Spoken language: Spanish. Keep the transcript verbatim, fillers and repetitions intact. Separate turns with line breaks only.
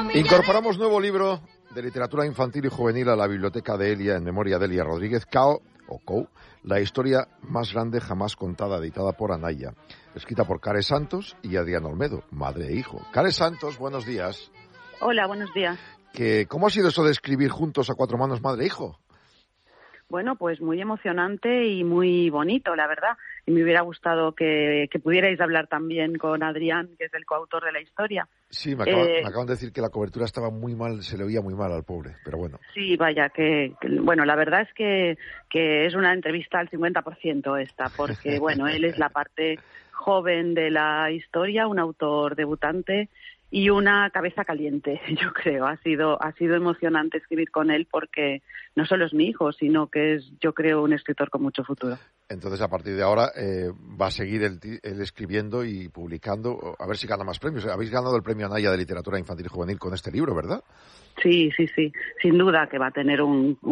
Incorporamos nuevo libro de literatura infantil y juvenil a la biblioteca de Elia, en memoria de Elia Rodríguez, Cao, o Cou, la historia más grande jamás contada, editada por Anaya, escrita por Care Santos y Adrián Olmedo, madre e hijo. Care Santos, buenos días.
Hola, buenos días.
¿Qué, ¿Cómo ha sido eso de escribir juntos a cuatro manos, madre e hijo?
Bueno, pues muy emocionante y muy bonito, la verdad. Y me hubiera gustado que, que pudierais hablar también con Adrián, que es el coautor de la historia.
Sí, me acaban,
eh,
me acaban de decir que la cobertura estaba muy mal, se le oía muy mal al pobre, pero bueno.
Sí, vaya, que, que bueno, la verdad es que, que es una entrevista al cincuenta por ciento esta, porque bueno, él es la parte joven de la historia, un autor debutante y una cabeza caliente, yo creo. Ha sido, ha sido emocionante escribir con él porque no solo es mi hijo, sino que es, yo creo, un escritor con mucho futuro.
Entonces, a partir de ahora, eh, va a seguir él, él escribiendo y publicando, a ver si gana más premios. Habéis ganado el premio Anaya de Literatura Infantil y Juvenil con este libro, ¿verdad?
Sí, sí, sí, sin duda que va a tener un,